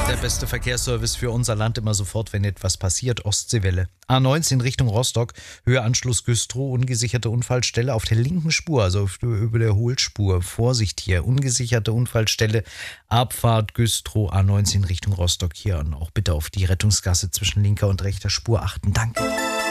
Der beste Verkehrsservice für unser Land immer sofort, wenn etwas passiert. Ostseewelle. A19 Richtung Rostock, Höhe Anschluss Güstrow, ungesicherte Unfallstelle auf der linken Spur, also über der Hohlspur. Vorsicht hier, ungesicherte Unfallstelle, Abfahrt Güstrow, A19 Richtung Rostock hier. Und auch bitte auf die Rettungsgasse zwischen linker und rechter Spur achten. Danke.